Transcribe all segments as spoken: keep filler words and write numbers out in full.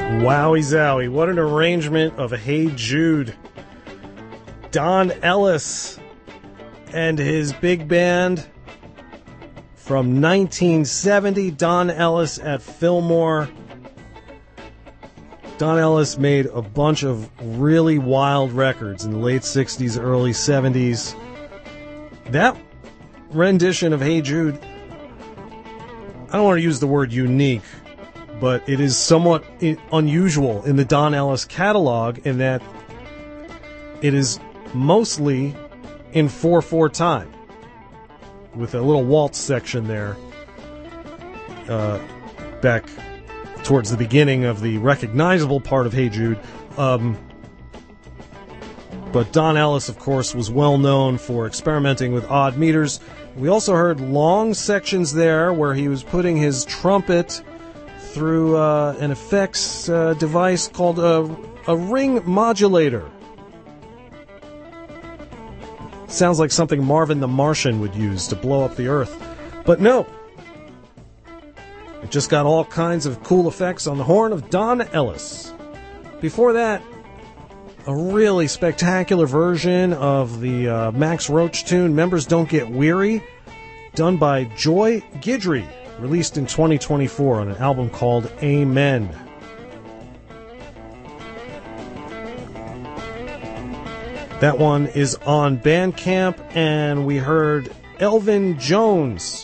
Wowie zowie, what an arrangement of Hey Jude. Don Ellis and his big band from nineteen seventy. Don Ellis at Fillmore. Don Ellis made a bunch of really wild records in the late sixties, early seventies. That rendition of Hey Jude, I don't want to use the word unique, but it is somewhat unusual in the Don Ellis catalog in that it is mostly in four four time, with a little waltz section there uh, back towards the beginning of the recognizable part of Hey Jude. Um, but Don Ellis, of course, was well known for experimenting with odd meters. We also heard long sections there where he was putting his trumpet through uh, an effects uh, device called a, a ring modulator. Sounds like something Marvin the Martian would use to blow up the Earth. But no. It just got all kinds of cool effects on the horn of Don Ellis. Before that, a really spectacular version of the uh, Max Roach tune, Members Don't Get Weary, done by Joy Guidry, released in twenty twenty-four on an album called Amen. That one is on Bandcamp, and we heard Elvin Jones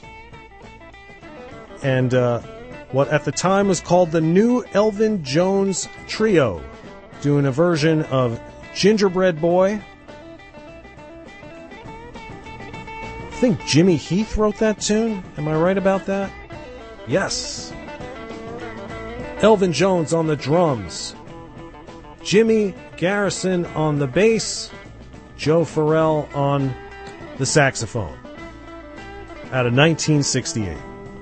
and uh, what at the time was called the New Elvin Jones Trio, doing a version of Gingerbread Boy. I think Jimmy Heath wrote that tune. Am I right about that? Yes. Elvin Jones on the drums, Jimmy Garrison on the bass, Joe Farrell on the saxophone, out of nineteen sixty-eight.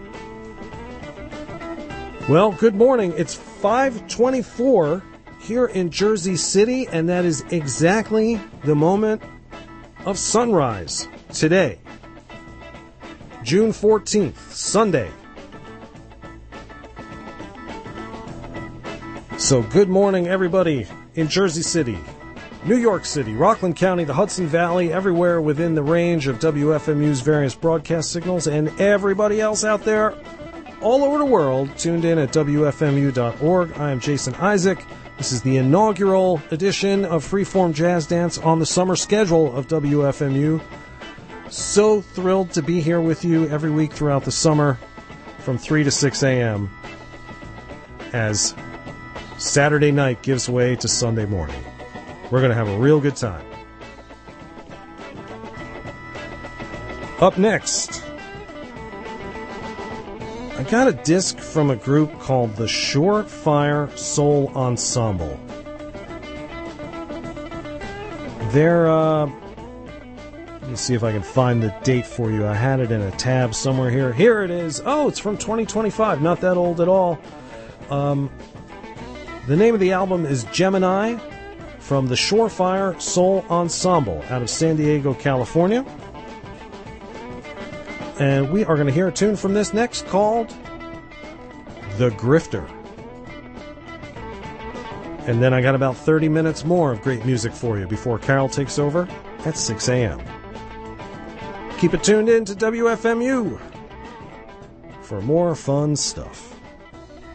Well, good morning. It's five twenty-four here in Jersey City, and that is exactly the moment of sunrise today, June fourteenth, Sunday. So good morning, everybody in Jersey City, New York City, Rockland County, the Hudson Valley, everywhere within the range of W F M U's various broadcast signals, and everybody else out there all over the world tuned in at W F M U dot org. I am Jason Isaac. This is the inaugural edition of Freeform Jazz Dance on the summer schedule of W F M U. So thrilled to be here with you every week throughout the summer from three to six a.m. as Saturday night gives way to Sunday morning. We're going to have a real good time. Up next, I got a disc from a group called the Surefire Soul Ensemble. They're, uh, let me see if I can find the date for you. I had it in a tab somewhere here. Here it is. Oh, it's from twenty twenty-five. Not that old at all. Um, the name of the album is Gemini, from the Surefire Soul Ensemble out of San Diego, California. And we are going to hear a tune from this next called The Grifter. And then I got about thirty minutes more of great music for you before Carol takes over at six a.m. Keep it tuned in to W F M U for more fun stuff.